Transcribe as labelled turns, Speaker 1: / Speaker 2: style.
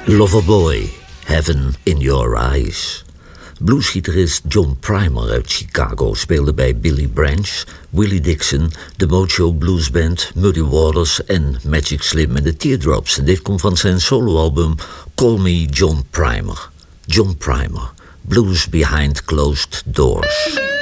Speaker 1: Loverboy, Heaven in Your Eyes. Bluesgitarist John Primer uit Chicago speelde bij Billy Branch, Willie Dixon, de Mojo Blues Band, Muddy Waters en Magic Slim en de Teardrops. En dit komt van zijn soloalbum Call Me John Primer. John Primer, Blues Behind Closed Doors.